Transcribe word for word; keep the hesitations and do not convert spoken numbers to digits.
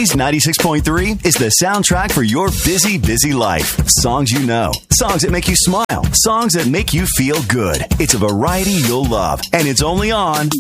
Cheese ninety-six point three is the soundtrack for your busy, busy life. Songs you know. Songs that make you smile. Songs that make you feel good. It's a variety you'll love. And it's only on